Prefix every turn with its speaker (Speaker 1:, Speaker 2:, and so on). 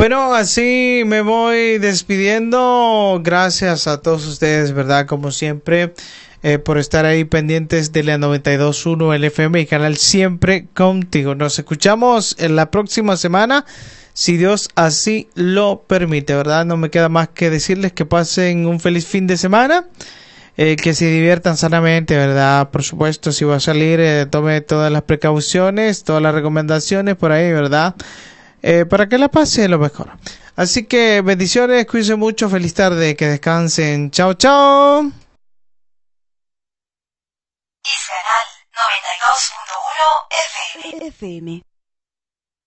Speaker 1: Bueno, así me voy despidiendo. Gracias a todos ustedes, ¿verdad? Como siempre, por estar ahí pendientes de la 92.1 LFM y canal Siempre Contigo. Nos escuchamos en la próxima semana, si Dios así lo permite, ¿verdad? No me queda más que decirles que pasen un feliz fin de semana. Que se diviertan sanamente, ¿verdad? Por supuesto, si va a salir, tome todas las precauciones, todas las recomendaciones por ahí, ¿verdad? Para que la pase lo mejor. Así que bendiciones, cuídense mucho, feliz tarde, que descansen. Chao, chao.
Speaker 2: Es canal 92.1 FM.